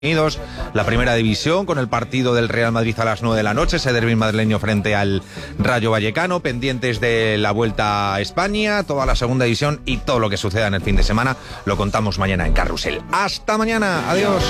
Unidos, la primera división con el partido del Real Madrid a las 9 de la noche, ese derbi madrileño frente al Rayo Vallecano, pendientes de la Vuelta a España, toda la segunda división y todo lo que suceda en el fin de semana lo contamos mañana en Carrusel. Hasta mañana, adiós.